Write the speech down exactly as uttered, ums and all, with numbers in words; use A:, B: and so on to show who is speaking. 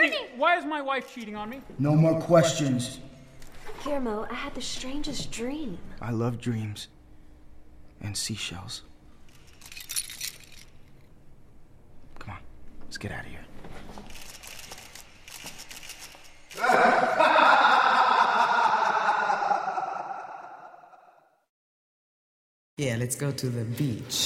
A: me, why is my wife cheating on me?
B: No more questions.
C: Guillermo, I had the strangest dream.
B: I love dreams. And seashells. Come on, let's get out of here.
D: Yeah, let's go to the beach.